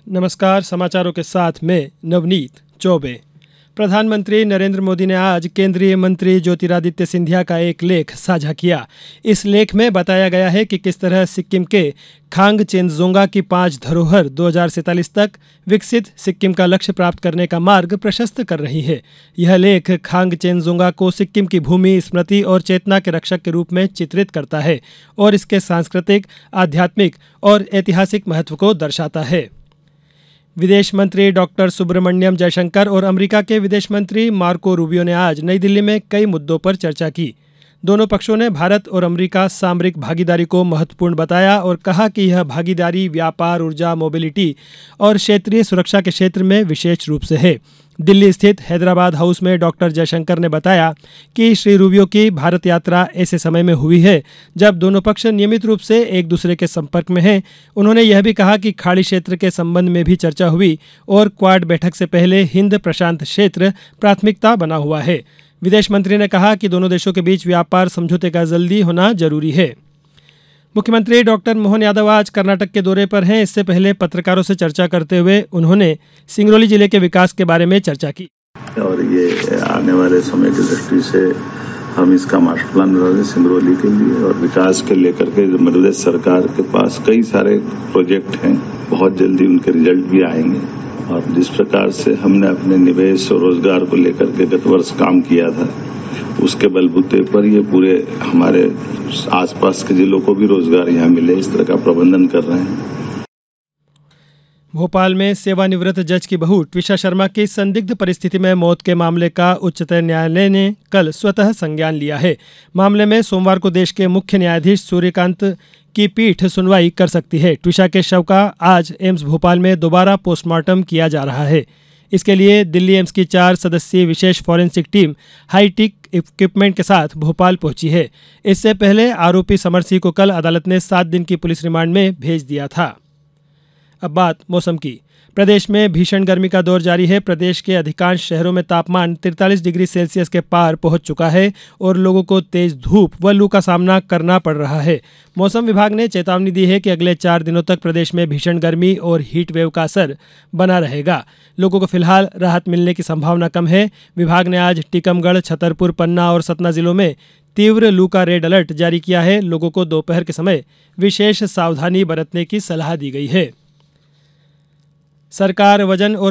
नमस्कार, समाचारों के साथ मैं नवनीत चौबे। प्रधानमंत्री नरेंद्र मोदी ने आज केंद्रीय मंत्री ज्योतिरादित्य सिंधिया का एक लेख साझा किया। इस लेख में बताया गया है कि किस तरह सिक्किम के खांगचेनजोंगा की 5 धरोहर 2047 तक विकसित सिक्किम का लक्ष्य प्राप्त करने का मार्ग प्रशस्त कर रही है। यह लेख खांगचेनजोंगा को सिक्किम की भूमि, स्मृति और चेतना के रक्षक के रूप में चित्रित करता है और इसके सांस्कृतिक, आध्यात्मिक और ऐतिहासिक महत्व को दर्शाता है। विदेश मंत्री डॉक्टर सुब्रमण्यम जयशंकर और अमेरिका के विदेश मंत्री मार्को रूबियो ने आज नई दिल्ली में कई मुद्दों पर चर्चा की। दोनों पक्षों ने भारत और अमेरिका सामरिक भागीदारी को महत्वपूर्ण बताया और कहा कि यह भागीदारी व्यापार, ऊर्जा, मोबिलिटी और क्षेत्रीय सुरक्षा के क्षेत्र में विशेष रूप से है। दिल्ली स्थित हैदराबाद हाउस में डॉक्टर जयशंकर ने बताया कि श्री रूबियो की भारत यात्रा ऐसे समय में हुई है जब दोनों पक्ष नियमित रूप से एक दूसरे के संपर्क में हैं। उन्होंने यह भी कहा कि खाड़ी क्षेत्र के संबंध में भी चर्चा हुई और क्वाड बैठक से पहले हिंद प्रशांत क्षेत्र प्राथमिकता बना हुआ है। विदेश मंत्री ने कहा कि दोनों देशों के बीच व्यापार समझौते का जल्दी होना जरूरी है। मुख्यमंत्री डॉक्टर मोहन यादव आज कर्नाटक के दौरे पर हैं। इससे पहले पत्रकारों से चर्चा करते हुए उन्होंने सिंगरौली जिले के विकास के बारे में चर्चा की। और ये आने वाले समय की दृष्टि से हम इसका मास्टर प्लान बना रहे हैं सिंगरौली के लिए और विकास के लेकर के मध्य प्रदेश सरकार के पास कई सारे प्रोजेक्ट हैं। बहुत जल्दी उनके रिजल्ट भी आएंगे और जिस प्रकार से हमने अपने निवेश और रोजगार को लेकर के गत वर्ष काम किया था, उसके बलबूते पर ये पूरे हमारे आसपास के जिलों को भी रोजगार यहाँ मिले, इस तरह का प्रबंधन कर रहे हैं। भोपाल में सेवानिवृत्त जज की बहू ट्विशा शर्मा की संदिग्ध परिस्थिति में मौत के मामले का उच्चतम न्यायालय ने कल स्वतः संज्ञान लिया है। मामले में सोमवार को देश के मुख्य न्यायाधीश सूर्यकांत की पीठ सुनवाई कर सकती है। ट्विशा के शव का आज एम्स भोपाल में दोबारा पोस्टमार्टम किया जा रहा है। इसके लिए दिल्ली एम्स की 4 सदस्यीय विशेष फॉरेंसिक टीम हाईटेक इक्विपमेंट के साथ भोपाल पहुंची है। इससे पहले आरोपी समर सिंह को कल अदालत ने 7 दिन की पुलिस रिमांड में भेज दिया था। अब बात मौसम की। प्रदेश में भीषण गर्मी का दौर जारी है। प्रदेश के अधिकांश शहरों में तापमान 43 डिग्री सेल्सियस के पार पहुंच चुका है और लोगों को तेज धूप व लू का सामना करना पड़ रहा है। मौसम विभाग ने चेतावनी दी है कि अगले 4 दिनों तक प्रदेश में भीषण गर्मी और हीट वेव का असर बना रहेगा। लोगों को फिलहाल राहत मिलने की संभावना कम है। विभाग ने आज टीकमगढ़, छतरपुर, पन्ना और सतना जिलों में तीव्र लू का रेड अलर्ट जारी किया है। लोगों को दोपहर के समय विशेष सावधानी बरतने की सलाह दी गई है। सरकार वजन और